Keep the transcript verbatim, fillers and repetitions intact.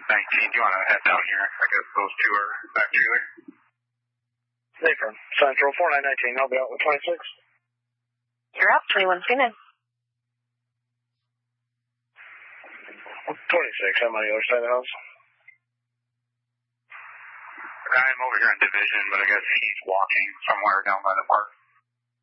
nineteen, do you want to head down here? I guess those two are back together. Nathan, Central, four nine one nine, I'll be out with twenty-six. You're up, twenty-one, Phoenix. twenty-six, I'm on the other side of the house. I'm over here in Division, but I guess he's walking somewhere down by the park.